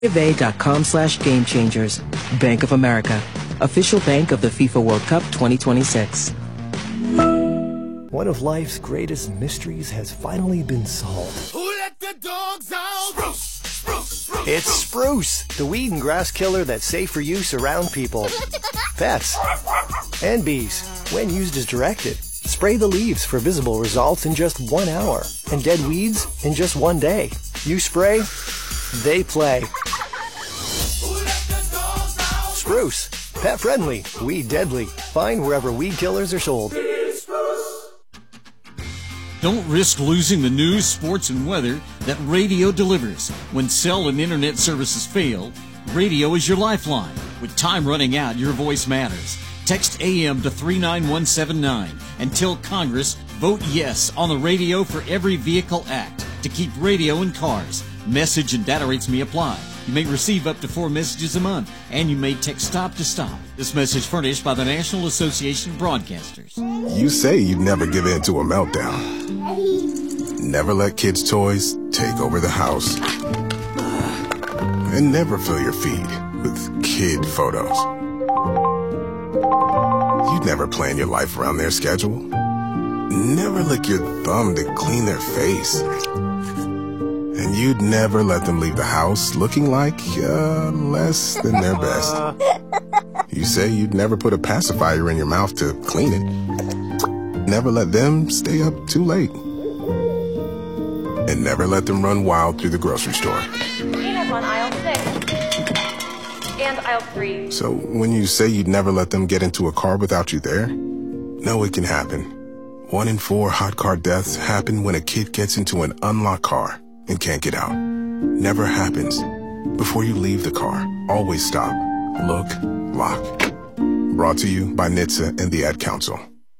BofA.com/game changers. Bank of America, official bank of the FIFA World Cup 2026. One of life's greatest mysteries has finally been solved. Who let the dogs out? Spruce, spruce, spruce. It's Spruce, the weed and grass killer that's safe for use around people, pets, and bees when used as directed. Spray the leaves for visible results in just 1 hour and dead weeds in just 1 day. You spray, they play. Spruce, pet friendly, weed deadly. Find wherever weed killers are sold. Don't risk losing the news, sports, and weather that radio delivers. When cell and internet services fail, radio is your lifeline. With time running out, your voice matters. Text AM to 39179 and tell Congress, vote yes on the Radio for Every Vehicle Act to keep radio in cars. Message and data rates may apply. You may receive up to 4 messages a month, and you may text stop to stop. This message furnished by the National Association of Broadcasters. You say you'd never give in to a meltdown. Never let kids' toys take over the house. And never fill your feed with kid photos. You'd never plan your life around their schedule. Never lick your thumb to clean their face. And you'd never let them leave the house looking like less than their best. You say you'd never put a pacifier in your mouth to clean it. Never let them stay up too late. And never let them run wild through the grocery store. Peanuts on aisle 6 and aisle 3. So when you say you'd never let them get into a car without you there, no, it can happen. 1 in 4 hot car deaths happen when a kid gets into an unlocked car and can't get out. Never happens. Before you leave the car, always stop, look, lock. Brought to you by NHTSA and the Ad Council.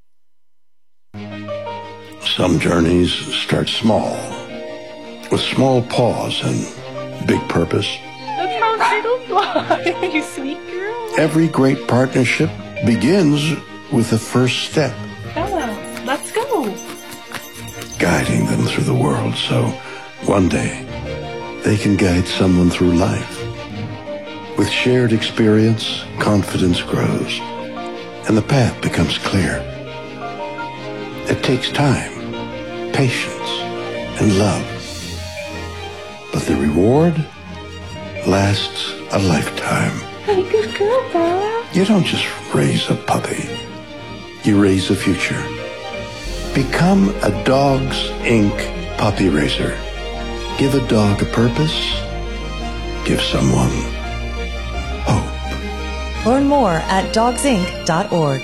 Some journeys start small, with small pause and big purpose. That's how turtles fly, you sweet girl. Every great partnership begins with the first step. Bella, let's go. Guiding them through the world so one day they can guide someone through life. With shared experience, confidence grows, and the path becomes clear. It takes time, patience, and love. But the reward lasts a lifetime. Hey, good girl, Bella. You don't just raise a puppy. You raise a future. Become a Dogs Inc. puppy raiser. Give a dog a purpose. Give someone hope. Learn more at dogsinc.org.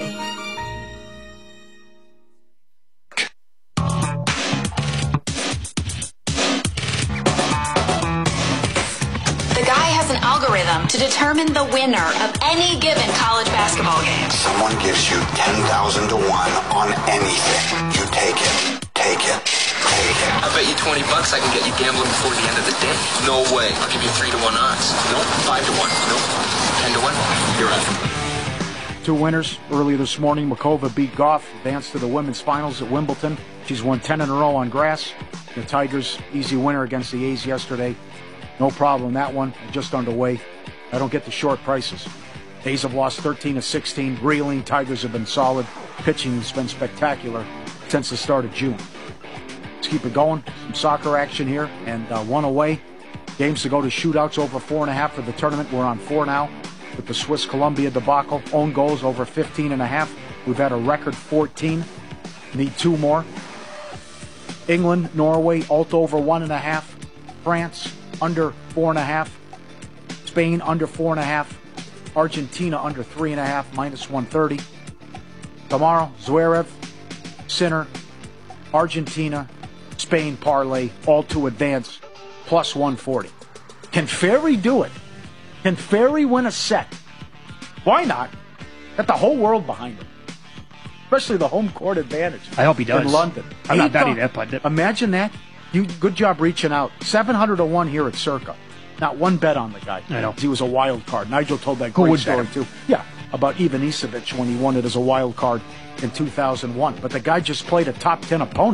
To determine the winner of any given college basketball game. Someone gives you 10,000 to 1 on anything. You take it. Take it. Take it. I bet you $20 I can get you gambling before the end of the day. No way. I'll give you 3 to 1 odds. Nope. 5 to 1. Nope. 10 to 1. You're out. 2 winners earlier this morning. Makova beat Goff, advanced to the women's finals at Wimbledon. She's won 10 in a row on grass. The Tigers, easy winner against the A's yesterday. No problem, that one just underway. I don't get the short prices. A's have lost 13 of 16. Reeling. Tigers have been solid. Pitching has been spectacular since the start of June. Let's keep it going. Some soccer action here, and 1 away. Games to go to shootouts over 4.5 for the tournament. We're on 4 now with the Swiss-Colombia debacle. Own goals over 15.5. We've had a record 14. Need 2 more. England, Norway, alt over 1.5. France, under 4.5. Spain, under 4.5. Argentina, under 3.5, minus 130. Tomorrow, Zverev, Sinner, Argentina, Spain parlay, all to advance, plus 140. Can Ferry do it? Can Ferry win a set? Why not? Got the whole world behind him. Especially the home court advantage. I hope he does. In London. I'm not betting it, but... Imagine that. Good job reaching out. 700 to 1 here at Circa. Not one bet on the guy. I know. He was a wild card. Nigel told that great story, too. Yeah, about Ivanisevic when he won it as a wild card in 2001. But the guy just played a top 10 opponent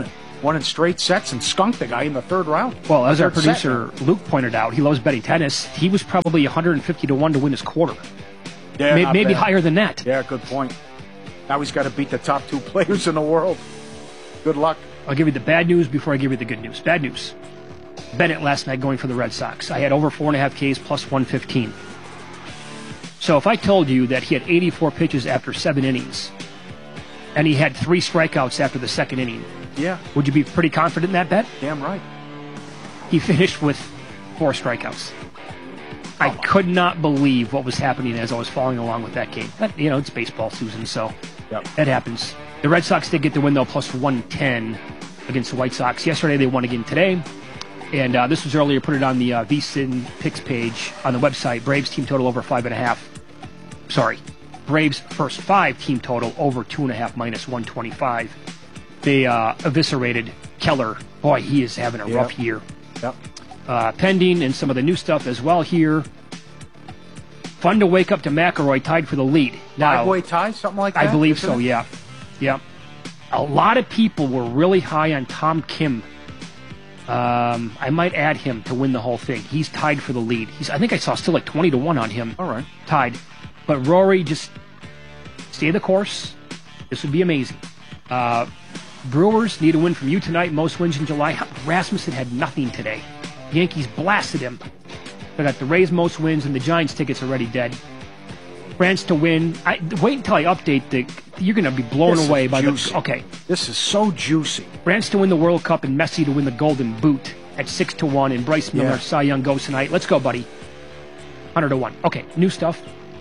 won in straight sets and skunked the guy in the third round. Well, as our producer Luke pointed out, he loves betting tennis. He was probably 150 to 1 to win his quarter. Yeah, maybe higher than that. Yeah, good point. Now he's got to beat the top 2 players in the world. Good luck. I'll give you the bad news before I give you the good news. Bad news. Bennett last night going for the Red Sox. I had over 4.5 Ks plus 115. So if I told you that he had 84 pitches after 7 innings, and he had 3 strikeouts after the second inning, yeah, would you be pretty confident in that bet? Damn right. He finished with 4 strikeouts. I could not believe what was happening as I was following along with that game. But, it's baseball, Susan, so that happens. The Red Sox did get the win, though, plus 110 against the White Sox. Yesterday, they won again today. And this was earlier, put it on the VSiN picks page on the website. Braves team total over 5.5. Sorry. Braves first 5 team total over 2.5 minus 125. They eviscerated Keller. Boy, he is having a rough year. Yep. Pending and some of the new stuff as well here. Fun to wake up to McElroy tied for the lead. Now, 5-way tie, something like that? I believe so, yeah. Yeah. A lot of people were really high on Tom Kim. I might add him to win the whole thing. He's tied for the lead. I think I saw still like 20 to 1 on him. All right. Tied. But Rory, just stay the course. This would be amazing. Brewers need a win from you tonight. Most wins in July. Rasmussen had nothing today. Yankees blasted him. They got the Rays most wins, and the Giants tickets already dead. France to win. Wait until I update you're going to be blown away by juicy. Okay. This is so juicy. France to win the World Cup and Messi to win the Golden Boot at 6 to 1, and Bryce Miller, Cy Young goes tonight. Let's go, buddy. 100 to 1. Okay, new stuff.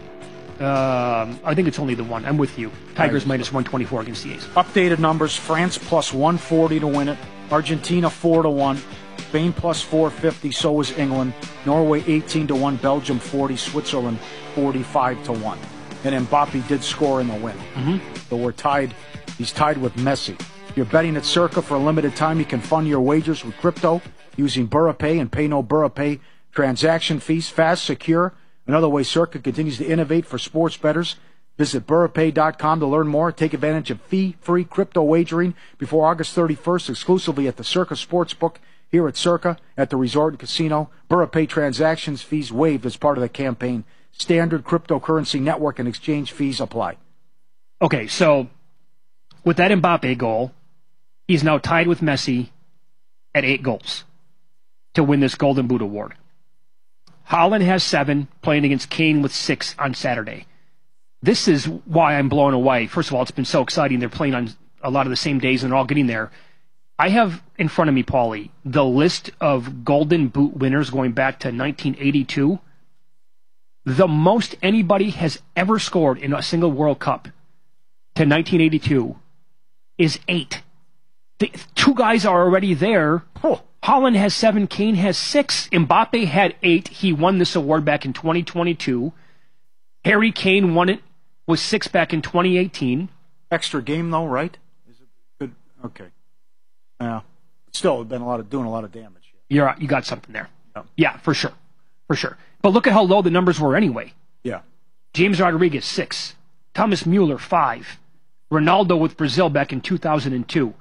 I think it's only the one. I'm with you. Tigers minus 124 against the A's. Updated numbers: France plus 140 to win it. Argentina 4 to 1. Spain plus 450. So is England. Norway 18 to 1. Belgium 40. Switzerland 45 to 1. And Mbappe did score in the win. Mm-hmm. So we're tied. He's tied with Messi. If you're betting at Circa for a limited time, you can fund your wagers with crypto using BurraPay and pay no BurraPay transaction fees. Fast, secure. Another way Circa continues to innovate for sports bettors. Visit BurraPay.com to learn more. Take advantage of fee-free crypto wagering before August 31st exclusively at the Circa Sportsbook here at Circa at the Resort and Casino. BurraPay transactions fees waived as part of the campaign. Standard cryptocurrency network and exchange fees apply. Okay, so with that Mbappe goal, he's now tied with Messi at 8 goals to win this Golden Boot award. Haaland has 7, playing against Kane with 6 on Saturday. This is why I'm blown away. First of all, it's been so exciting. They're playing on a lot of the same days, and they're all getting there. I have in front of me, Paulie, the list of Golden Boot winners going back to 1982. The most anybody has ever scored in a single World Cup to 1982 is 8. The 2 guys are already there. Haaland has 7, Kane has 6, Mbappe had 8. He won this award back in 2022. Harry Kane won it with 6 back in 2018. Extra game though, right? Is it good? Okay. Yeah. Still been doing a lot of damage. You got something there. Yeah, for sure. For sure. But look at how low the numbers were anyway. Yeah. James Rodriguez, 6. Thomas Mueller, 5. Ronaldo with Brazil back in 2002.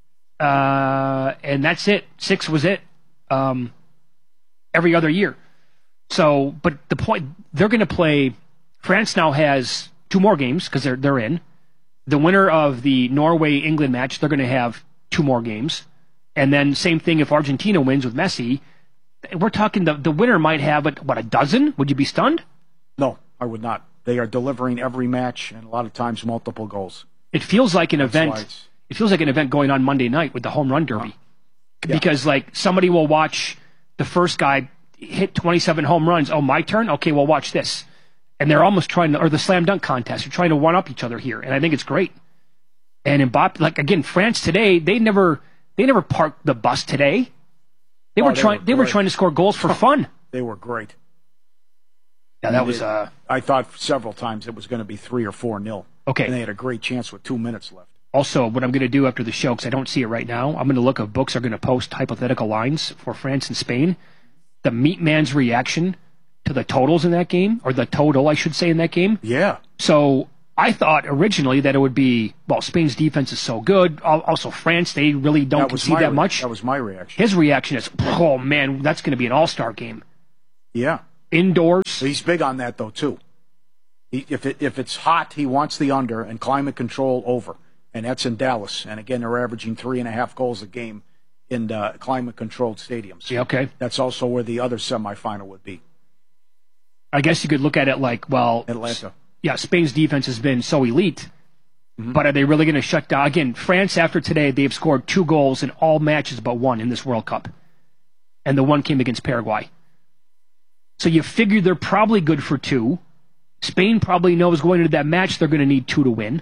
And that's it. 6 was it. Every other year. So, but the point, they're going to play. France now has 2 more games because they're in. The winner of the Norway-England match, they're going to have 2 more games. And then same thing if Argentina wins with Messi. We're talking the winner might have, a dozen? Would you be stunned? No, I would not. They are delivering every match and a lot of times multiple goals. It feels like an event. It feels like an event going on Monday night with the home run derby. Yeah. Because somebody will watch the first guy hit 27 home runs. Oh, my turn? Okay, well, watch this. And they're almost trying to, or the slam dunk contest, they're trying to one up each other here. And I think it's great. And Mbappe, again, France today, they never parked the bus today. They were trying to score goals for fun. They were great. Yeah, that was. I thought several times it was going to be 3 or 4-0. Okay, and they had a great chance with 2 minutes left. Also, what I'm going to do after the show, because I don't see it right now, I'm going to look if books are going to post hypothetical lines for France and Spain. The meat man's reaction to the totals in that game, or the total, I should say, in that game. Yeah. So I thought originally that it would be, well, Spain's defense is so good. Also, France, they really don't concede that much. That was my reaction. His reaction is, oh, man, that's going to be an all-star game. Yeah. Indoors. He's big on that, though, too. If it's hot, he wants the under and climate control over. And that's in Dallas. And, again, they're averaging 3.5 goals a game in climate-controlled stadiums. Yeah, okay. That's also where the other semifinal would be. I guess you could look at it like, well, Atlanta. Yeah, Spain's defense has been so elite, but are they really going to shut down? Again, France, after today, they've scored 2 goals in all matches but 1 in this World Cup. And the 1 came against Paraguay. So you figure they're probably good for 2. Spain probably knows going into that match they're going to need 2 to win.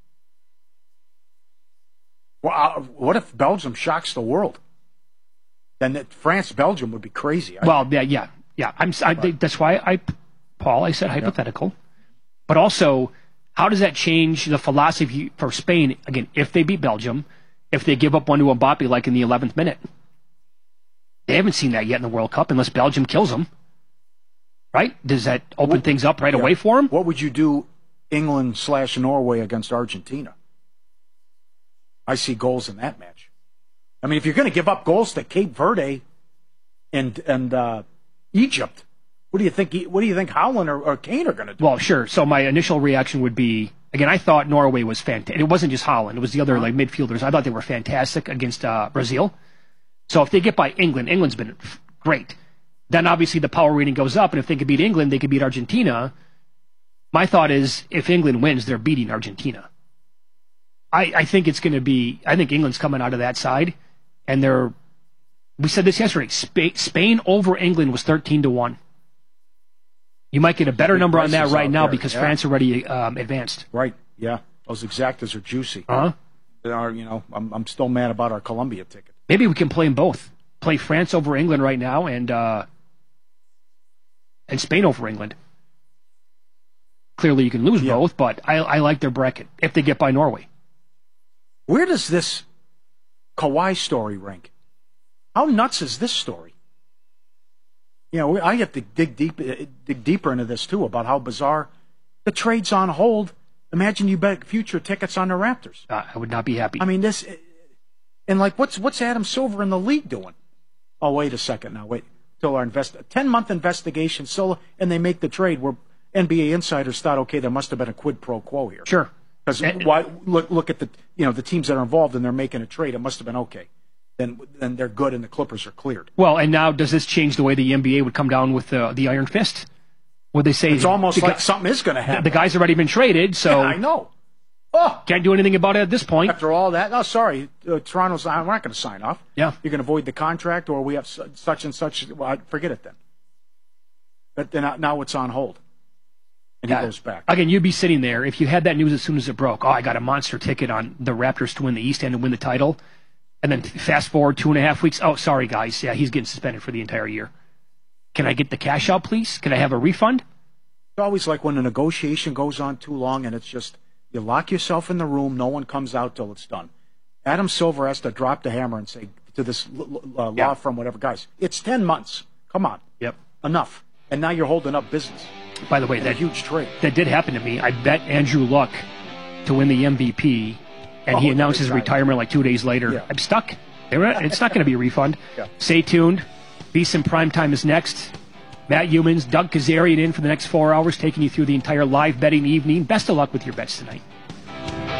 Well, what if Belgium shocks the world? Then France-Belgium would be crazy. Yeah. That's why I said hypothetical. But also, how does that change the philosophy for Spain, again, if they beat Belgium, if they give up one to Mbappe like in the 11th minute? They haven't seen that yet in the World Cup unless Belgium kills them. Right? Does that open things up right away for them? What would you do England/Norway against Argentina? I see goals in that match. I mean, if you're going to give up goals to Cape Verde and Egypt, what do you think Howland or Kane are going to do? Well, sure. So my initial reaction would be, again, I thought Norway was fantastic. It wasn't just Howland. It was the other midfielders. I thought they were fantastic against Brazil. So if they get by England, England's been great. Then obviously the power rating goes up, and if they could beat England, they could beat Argentina. My thought is, if England wins, they're beating Argentina. I think it's going to be, I think England's coming out of that side, and we said this yesterday, Spain over England was 13-1. You might get a better number on that right now because France already advanced. Right, yeah. Those exactas are juicy. Uh-huh. I'm still mad about our Colombia ticket. Maybe we can play them both. Play France over England right now and Spain over England. Clearly you can lose both, but I like their bracket if they get by Norway. Where does this Kawhi story rank? How nuts is this story? I have to dig deeper into this, too, about how bizarre the trade's on hold. Imagine you bet future tickets on the Raptors. I would not be happy. I mean, this... And, what's Adam Silver in the league doing? Oh, wait a second now. Wait. Till our 10-month investigation, and they make the trade where NBA insiders thought, okay, there must have been a quid pro quo here. Sure. Because look at the teams that are involved and they're making a trade. It must have been okay. Then they're good and the Clippers are cleared. Well, and now does this change the way the NBA would come down with the Iron Fist? Would they say it's almost like something is going to happen? The guy's already been traded, so yeah, I know. Oh, can't do anything about it at this point. After all that, sorry, Toronto's. We're not going to sign off. Yeah, you're going to void the contract, or we have such and such. Well, forget it then. But then now it's on hold. And he goes back. Again, you'd be sitting there if you had that news as soon as it broke. Oh, I got a monster ticket on the Raptors to win the East End and win the title. And then fast forward 2.5 weeks. Oh, sorry, guys. Yeah, he's getting suspended for the entire year. Can I get the cash out, please? Can I have a refund? It's always like when a negotiation goes on too long and it's just you lock yourself in the room, no one comes out till it's done. Adam Silver has to drop the hammer and say to this law firm, whatever, guys, it's 10 months. Come on. Yep. Enough. And now you're holding up business. By the way, that huge trade. That did happen to me. I bet Andrew Luck to win the MVP, and he announced his retirement like 2 days later. Yeah. I'm stuck. It's not going to be a refund. Yeah. Stay tuned. VSiN Primetime is next. Matt Youmans, Doug Kazarian in for the next 4 hours, taking you through the entire live betting evening. Best of luck with your bets tonight.